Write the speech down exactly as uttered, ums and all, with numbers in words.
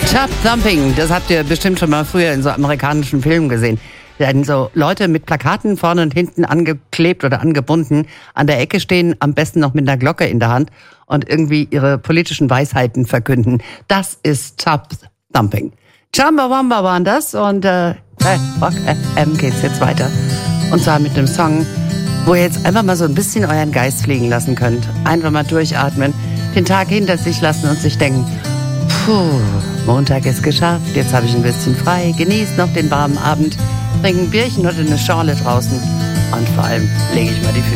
Tub Thumping, das habt ihr bestimmt schon mal früher in so amerikanischen Filmen gesehen. Wenn so Leute mit Plakaten vorne und hinten angeklebt oder angebunden an der Ecke stehen, am besten noch mit einer Glocke in der Hand und irgendwie ihre politischen Weisheiten verkünden. Das ist Tub Thumping. Chumbawamba waren das und äh, bei Rock F M geht's jetzt weiter. Und zwar mit einem Song, wo ihr jetzt einfach mal so ein bisschen euren Geist fliegen lassen könnt. Einfach mal durchatmen, den Tag hinter sich lassen und sich denken, puh, Montag ist geschafft, jetzt habe ich ein bisschen frei, genießt noch den warmen Abend, trinke ein Bierchen oder eine Schorle draußen und vor allem lege ich mal die Füße